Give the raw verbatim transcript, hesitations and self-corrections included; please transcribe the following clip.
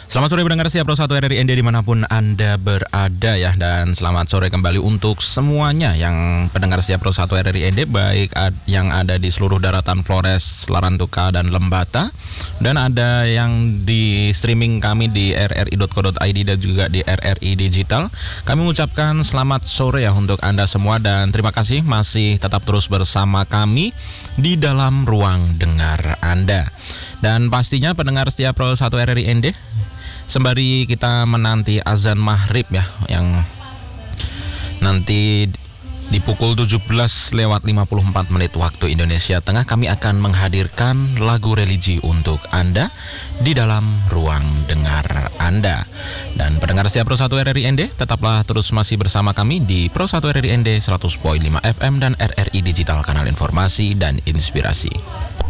Selamat sore pendengar setia Pro satu R R I N D dimanapun Anda berada ya. Dan selamat sore kembali untuk semuanya yang pendengar setia Pro satu R R I N D, baik ad, yang ada di seluruh daratan Flores, Larantuka, dan Lembata, dan ada yang di streaming kami di r r i dot co dot i d dan juga di R R I Digital. Kami mengucapkan selamat sore ya untuk Anda semua, dan terima kasih masih tetap terus bersama kami di dalam ruang dengar Anda. Dan pastinya pendengar setia Pro satu R R I N D, sembari kita menanti azan maghrib ya, yang nanti di pukul tujuh belas lewat lima puluh empat menit waktu Indonesia Tengah, kami akan menghadirkan lagu religi untuk Anda di dalam ruang dengar Anda. Dan pendengar setia Pro satu R R I N D, tetaplah terus masih bersama kami di Pro satu R R I N D seratus koma lima F M dan R R I Digital, kanal informasi dan inspirasi.